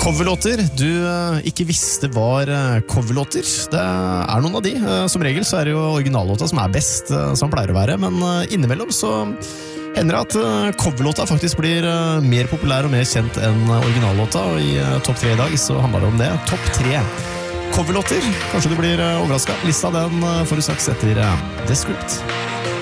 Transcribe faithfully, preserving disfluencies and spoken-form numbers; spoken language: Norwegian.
Coverlåter du uh, ikke visste var uh, coverlåter. Det er noen av de. Uh, som regel så er det jo originallåta som er best, uh, som pleier å være, men uh, innimellom så hender det at uh, coverlåta faktisk blir uh, mer populær og mer kjent enn uh, originallåta, og i uh, topp tre i dag så handler det om det. Topp tre coverlåter. Kanskje du blir uh, overrasket. Lista den uh, får du straks etter uh, The Script.